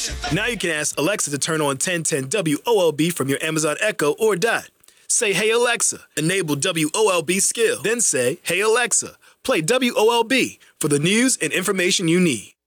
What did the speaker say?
Now you can ask Alexa to turn on 1010 WOLB from your Amazon Echo or Dot. Say, hey Alexa, enable WOLB skill. Then say, hey Alexa, play WOLB for the news and information you need.